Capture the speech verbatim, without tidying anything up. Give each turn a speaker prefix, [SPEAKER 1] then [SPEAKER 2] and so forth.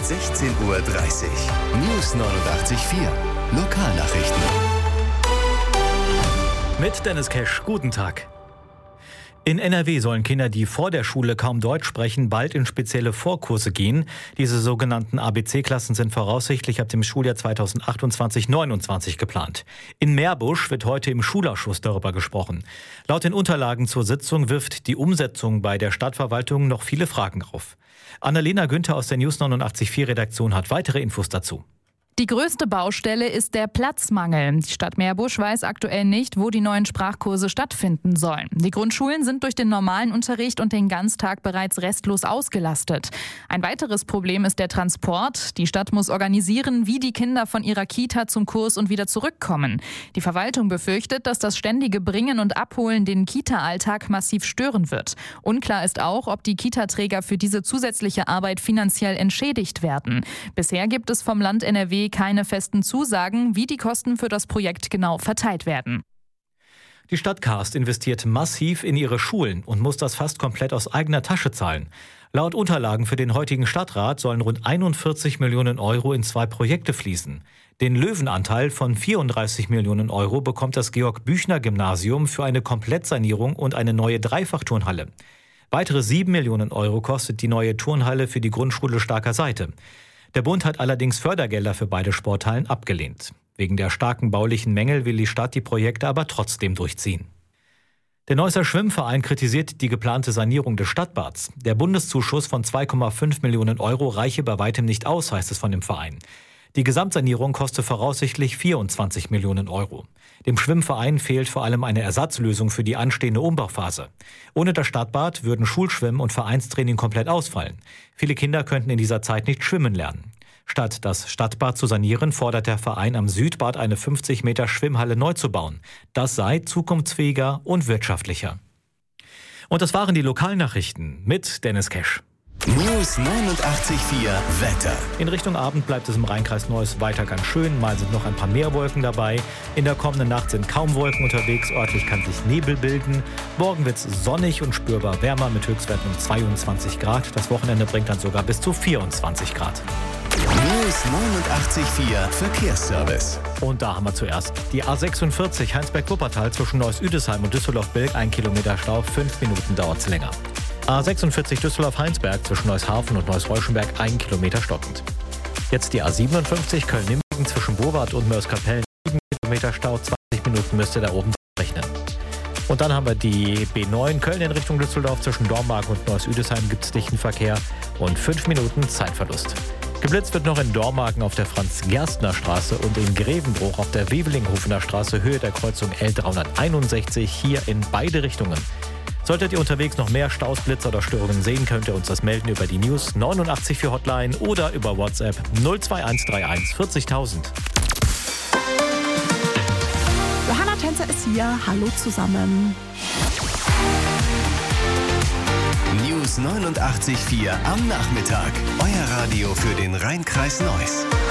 [SPEAKER 1] sechzehn Uhr dreißig. News neunundachtzig Komma vier. Lokalnachrichten.
[SPEAKER 2] Mit Dennis Kesch, guten Tag. In N R W sollen Kinder, die vor der Schule kaum Deutsch sprechen, bald in spezielle Vorkurse gehen. Diese sogenannten A B C-Klassen sind voraussichtlich ab dem Schuljahr zweitausendachtundzwanzig neunundzwanzig geplant. In Meerbusch wird heute im Schulausschuss darüber gesprochen. Laut den Unterlagen zur Sitzung wirft die Umsetzung bei der Stadtverwaltung noch viele Fragen auf. Annalena Günther aus der News neunundachtzig Komma vier Redaktion hat weitere Infos dazu.
[SPEAKER 3] Die größte Baustelle ist der Platzmangel. Die Stadt Meerbusch weiß aktuell nicht, wo die neuen Sprachkurse stattfinden sollen. Die Grundschulen sind durch den normalen Unterricht und den Ganztag bereits restlos ausgelastet. Ein weiteres Problem ist der Transport. Die Stadt muss organisieren, wie die Kinder von ihrer Kita zum Kurs und wieder zurückkommen. Die Verwaltung befürchtet, dass das ständige Bringen und Abholen den Kita-Alltag massiv stören wird. Unklar ist auch, ob die Kita-Träger für diese zusätzliche Arbeit finanziell entschädigt werden. Bisher gibt es vom Land N R W keine festen Zusagen, wie die Kosten für das Projekt genau verteilt werden.
[SPEAKER 2] Die Stadt Karst investiert massiv in ihre Schulen und muss das fast komplett aus eigener Tasche zahlen. Laut Unterlagen für den heutigen Stadtrat sollen rund einundvierzig Millionen Euro in zwei Projekte fließen. Den Löwenanteil von vierunddreißig Millionen Euro bekommt das Georg-Büchner-Gymnasium für eine Komplettsanierung und eine neue Dreifachturnhalle. Weitere sieben Millionen Euro kostet die neue Turnhalle für die Grundschule Starker Seite. Der Bund hat allerdings Fördergelder für beide Sporthallen abgelehnt. Wegen der starken baulichen Mängel will die Stadt die Projekte aber trotzdem durchziehen. Der Neusser Schwimmverein kritisiert die geplante Sanierung des Stadtbads. Der Bundeszuschuss von zwei Komma fünf Millionen Euro reiche bei weitem nicht aus, heißt es von dem Verein. Die Gesamtsanierung koste voraussichtlich vierundzwanzig Millionen Euro. Dem Schwimmverein fehlt vor allem eine Ersatzlösung für die anstehende Umbauphase. Ohne das Stadtbad würden Schulschwimmen und Vereinstraining komplett ausfallen. Viele Kinder könnten in dieser Zeit nicht schwimmen lernen. Statt das Stadtbad zu sanieren, fordert der Verein am Südbad eine fünfzig Meter Schwimmhalle neu zu bauen. Das sei zukunftsfähiger und wirtschaftlicher. Und das waren die Lokalnachrichten mit Dennis Kesch.
[SPEAKER 1] News neunundachtzig Komma vier Wetter.
[SPEAKER 2] In Richtung Abend bleibt es im Rheinkreis Neuss weiter ganz schön. Mal sind noch ein paar mehr Wolken dabei. In der kommenden Nacht sind kaum Wolken unterwegs. Örtlich kann sich Nebel bilden. Morgen wird es sonnig und spürbar wärmer mit Höchstwerten um zweiundzwanzig Grad. Das Wochenende bringt dann sogar bis zu vierundzwanzig Grad.
[SPEAKER 1] News neunundachtzig Komma vier Verkehrsservice.
[SPEAKER 2] Und da haben wir zuerst die A sechsundvierzig Heinsberg-Wuppertal zwischen Neuss-Üdesheim und Düsseldorf-Bilk. Ein Kilometer Stau, fünf Minuten dauert es länger. A sechsundvierzig Düsseldorf-Heinsberg zwischen Neusshafen und Neuss-Reuschenberg, ein Kilometer stockend. Jetzt die A siebenundfünfzig Köln-Nimwegen zwischen Burwart und Mörs-Kapellen, sieben Kilometer Stau, zwanzig Minuten müsste da oben rechnen. Und dann haben wir die B neun Köln in Richtung Düsseldorf zwischen Dormagen und Neuss-Üdesheim gibt es dichten Verkehr und fünf Minuten Zeitverlust. Geblitzt wird noch in Dormagen auf der Franz-Gerstner-Straße und in Grevenbruch auf der Wevelinghofener Straße, Höhe der Kreuzung L dreihunderteinundsechzig, hier in beide Richtungen. Solltet ihr unterwegs noch mehr Staus, Blitzer oder Störungen sehen, könnt ihr uns das melden über die News neunundachtzig Komma vier Hotline oder über WhatsApp null zwei eins drei eins vierzigtausend.
[SPEAKER 4] Johanna Tänzer ist hier. Hallo zusammen.
[SPEAKER 1] News neunundachtzig Komma vier am Nachmittag. Euer Radio für den Rheinkreis Neuss.